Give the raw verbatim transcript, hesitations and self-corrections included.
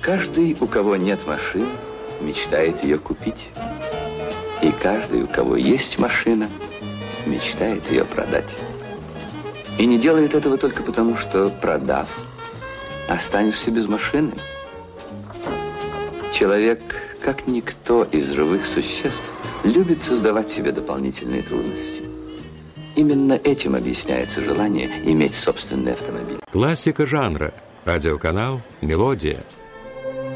Каждый, у кого нет машины, мечтает ее купить. И каждый, у кого есть машина, мечтает ее продать. И не делает этого только потому, что, продав, останешься без машины. Человек, как никто из живых существ, любит создавать себе дополнительные трудности. Именно этим объясняется желание иметь собственный автомобиль. Классика жанра. Радиоканал «Мелодия».